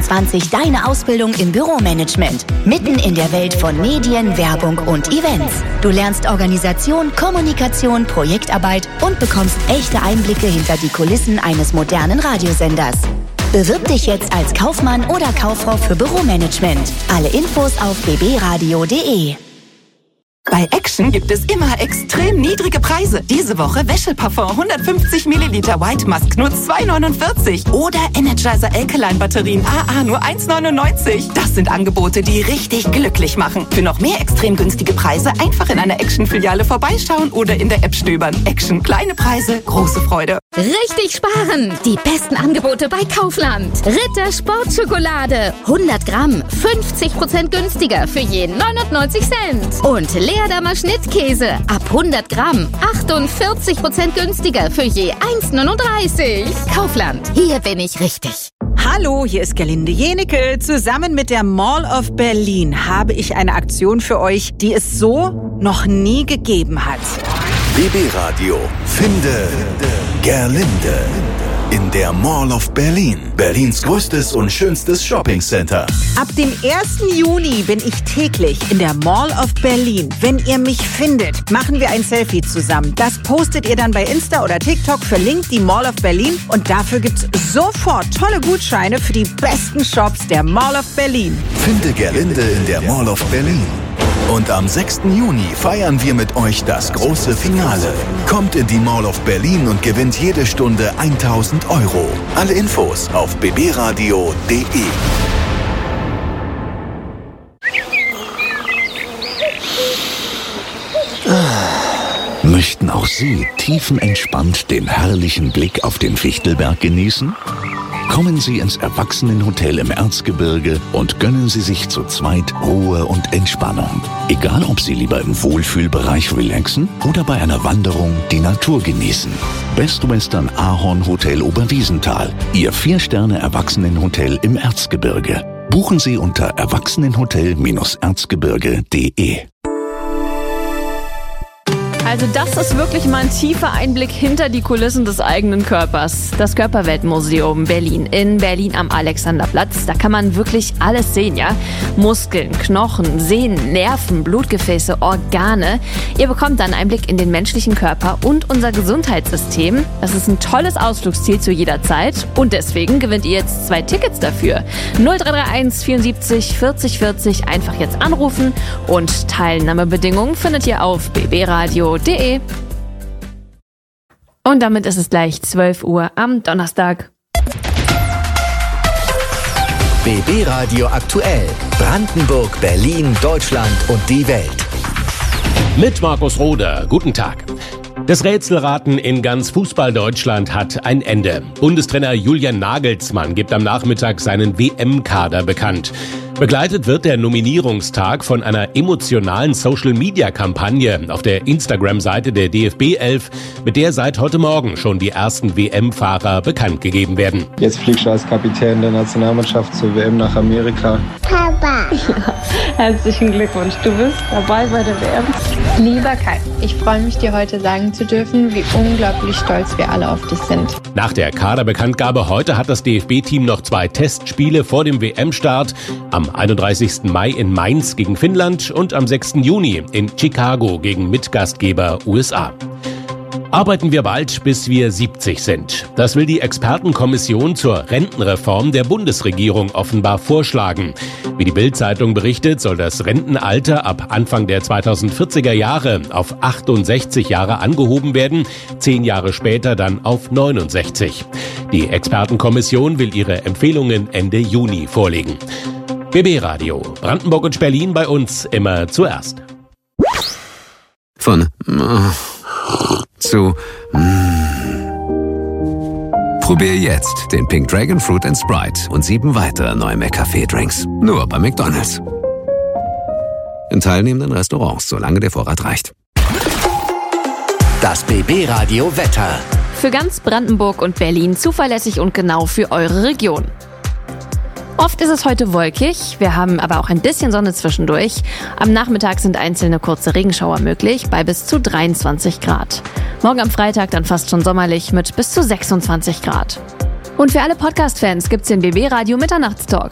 2024 deine Ausbildung im Büromanagement. Mitten in der Welt von Medien, Werbung und Events. Du lernst Organisation, Kommunikation, Projektarbeit und bekommst echte Einblicke hinter die Kulissen eines modernen Radiosenders. Bewirb dich jetzt als Kaufmann oder Kauffrau für Büromanagement. Alle Infos auf bbradio.de. Bei Action gibt es immer extrem niedrige Preise. Diese Woche Wäscheparfum 150 Milliliter White Musk nur 2,49. Oder Energizer Alkaline Batterien AA nur 1,99. Das sind Angebote, die richtig glücklich machen. Für noch mehr extrem günstige Preise einfach in einer Action-Filiale vorbeischauen oder in der App stöbern. Action, kleine Preise, große Freude. Richtig sparen! Die besten Angebote bei Kaufland. Ritter Sportschokolade. 100 Gramm, 50% günstiger für je 99 Cent. Und Leerdammer Schnittkäse. Ab 100 Gramm, 48% günstiger für je 1,39. Kaufland, hier bin ich richtig. Hallo, hier ist Gerlinde Jenecke. Zusammen mit der Mall of Berlin habe ich eine Aktion für euch, die es so noch nie gegeben hat. BB Radio. Finde Gerlinde in der Mall of Berlin. Berlins größtes und schönstes Shoppingcenter. Ab dem 1. Juni bin ich täglich in der Mall of Berlin. Wenn ihr mich findet, machen wir ein Selfie zusammen. Das postet ihr dann bei Insta oder TikTok, verlinkt die Mall of Berlin und dafür gibt's sofort tolle Gutscheine für die besten Shops der Mall of Berlin. Finde Gerlinde in der Mall of Berlin. Und am 6. Juni feiern wir mit euch das große Finale. Kommt in die Mall of Berlin und gewinnt jede Stunde 1.000 €. Alle Infos auf bbradio.de. Möchten auch Sie tiefenentspannt den herrlichen Blick auf den Fichtelberg genießen? Kommen Sie ins Erwachsenenhotel im Erzgebirge und gönnen Sie sich zu zweit Ruhe und Entspannung. Egal, ob Sie lieber im Wohlfühlbereich relaxen oder bei einer Wanderung die Natur genießen. Best Western Ahorn Hotel Oberwiesenthal, Ihr 4-Sterne-Erwachsenenhotel im Erzgebirge. Buchen Sie unter erwachsenenhotel-erzgebirge.de. Also das ist wirklich mal ein tiefer Einblick hinter die Kulissen des eigenen Körpers. Das Körperweltmuseum Berlin in Berlin am Alexanderplatz. Da kann man wirklich alles sehen, ja? Muskeln, Knochen, Sehnen, Nerven, Blutgefäße, Organe. Ihr bekommt dann Einblick in den menschlichen Körper und unser Gesundheitssystem. Das ist ein tolles Ausflugsziel zu jeder Zeit. Und deswegen gewinnt ihr jetzt 2 Tickets dafür. 0331 74 40 40. Einfach jetzt anrufen. Und Teilnahmebedingungen findet ihr auf bbradio.de. Und damit ist es gleich 12 Uhr am Donnerstag. BB Radio aktuell. Brandenburg, Berlin, Deutschland und die Welt. Mit Markus Roder. Guten Tag. Das Rätselraten in ganz Fußball-Deutschland hat ein Ende. Bundestrainer Julian Nagelsmann gibt am Nachmittag seinen WM-Kader bekannt. Begleitet wird der Nominierungstag von einer emotionalen Social-Media-Kampagne auf der Instagram-Seite der DFB 11, mit der seit heute Morgen schon die ersten WM-Fahrer bekannt gegeben werden. Jetzt fliegst du als Kapitän der Nationalmannschaft zur WM nach Amerika. Papa. Ja, herzlichen Glückwunsch, du bist dabei bei der WM. Lieber Kai, ich freue mich, dir heute sagen zu dürfen, wie unglaublich stolz wir alle auf dich sind. Nach der Kaderbekanntgabe heute hat das DFB-Team noch 2 Testspiele vor dem WM-Start. Am 31. Mai in Mainz gegen Finnland und am 6. Juni in Chicago gegen Mitgastgeber USA. Arbeiten wir bald, bis wir 70 sind. Das will die Expertenkommission zur Rentenreform der Bundesregierung offenbar vorschlagen. Wie die Bild-Zeitung berichtet, soll das Rentenalter ab Anfang der 2040er Jahre auf 68 Jahre angehoben werden, 10 Jahre später dann auf 69. Die Expertenkommission will ihre Empfehlungen Ende Juni vorlegen. BB Radio, Brandenburg und Berlin bei uns immer zuerst. Von zu Probier jetzt den Pink Dragon Fruit & Sprite und 7 weitere neue McCafé-Drinks. Nur bei McDonald's. In teilnehmenden Restaurants, solange der Vorrat reicht. Das BB Radio Wetter. Für ganz Brandenburg und Berlin zuverlässig und genau für eure Region. Oft ist es heute wolkig, wir haben aber auch ein bisschen Sonne zwischendurch. Am Nachmittag sind einzelne kurze Regenschauer möglich, bei bis zu 23 Grad. Morgen am Freitag dann fast schon sommerlich mit bis zu 26 Grad. Und für alle Podcast-Fans gibt's den BB Radio Mitternachtstalk.